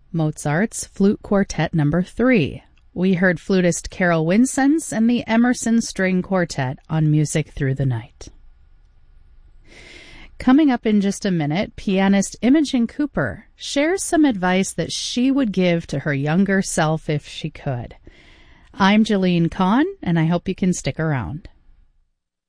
Mozart's Flute Quartet No. 3. We heard flutist Carol Winsenz and the Emerson String Quartet on Music Through the Night. Coming up in just a minute, pianist Imogen Cooper shares some advice that she would give to her younger self if she could. I'm Jeline Kahn, and I hope you can stick around.